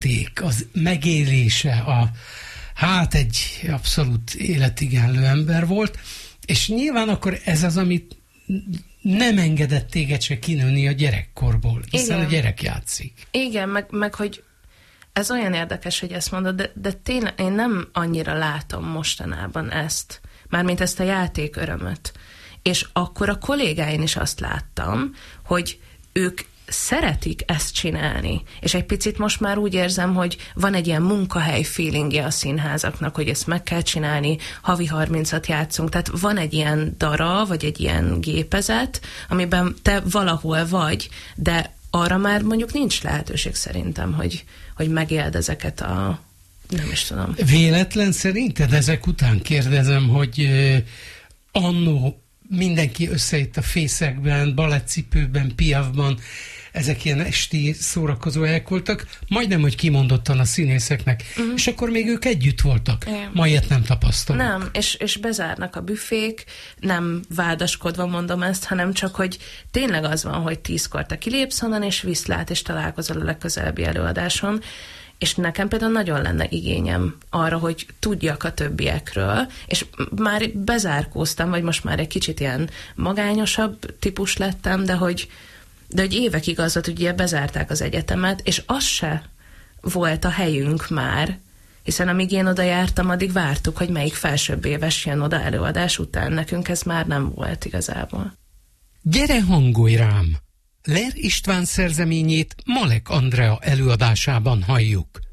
az megélése, egy abszolút életigenlő ember volt, és nyilván akkor ez az, amit nem engedett téged se kinőni a gyerekkorból, hiszen igen. A gyerek játszik. Igen, meg hogy ez olyan érdekes, hogy ezt mondod, de tényleg én nem annyira látom mostanában ezt, mármint ezt a játék örömöt. És akkor a kollégáin is azt láttam, hogy ők szeretik ezt csinálni. És egy picit most már úgy érzem, hogy van egy ilyen munkahely feelingje a színházaknak, hogy ezt meg kell csinálni, havi 30-at játszunk. Tehát van egy ilyen dara, vagy egy ilyen gépezet, amiben te valahol vagy, de arra már mondjuk nincs lehetőség szerintem, hogy megéld ezeket a... nem is tudom. Véletlen szerinted ezek után kérdezem, hogy annó mindenki összejött a fészekben, balettcipőben, piavban, ezek ilyen esti szórakozó helyek voltak, majdnem, hogy kimondottan a színészeknek, és akkor még ők együtt voltak. Ma ilyet nem tapasztalok. Nem, és bezárnak a büfék, nem vádaskodva mondom ezt, hanem csak, hogy tényleg az van, hogy 10-kor te kilépsz onnan, és viszlát, és találkozol a legközelebbi előadáson, és nekem például nagyon lenne igényem arra, hogy tudjak a többiekről, és már bezárkóztam, vagy most már egy kicsit ilyen magányosabb típus lettem, de hogy évekig az volt, hogy ugye bezárták az egyetemet, és az se volt a helyünk már, hiszen amíg én oda jártam, addig vártuk, hogy melyik felsőbb éves jön oda előadás után. Nekünk ez már nem volt igazából. Gyere, hangolj rám! Ler István szerzeményét Malek Andrea előadásában halljuk.